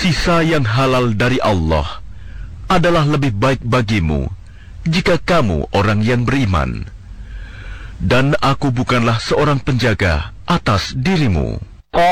Sisa yang halal dari Allah adalah lebih baik bagimu jika kamu orang yang beriman. Dan aku bukanlah seorang penjaga atas dirimu.